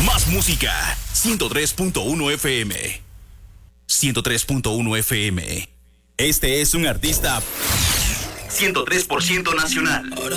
Más música. 103.1 FM. 103.1 FM. Este es un artista 103% nacional.